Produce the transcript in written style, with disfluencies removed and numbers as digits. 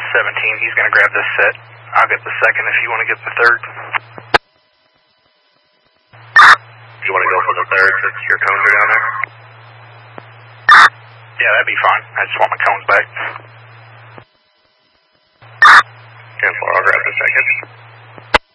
17. He's going to grab this set. I'll get the second if you want to get the third. You want to go for the third since your cones are down there? Yeah, that'd be fine. I just want my cones back.